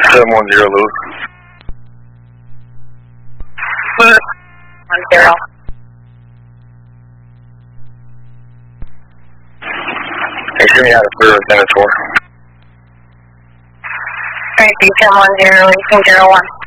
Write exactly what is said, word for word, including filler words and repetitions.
seven one zero, Lewis. One zero. Hey, show me how to clear within the tour. Alright, B ten one zero, eighteen zero one.